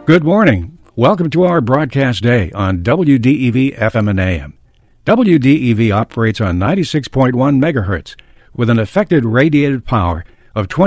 Good morning. Welcome to our broadcast day on WDEV FM and AM. WDEV operates on 96.1 megahertz with an effective radiated power of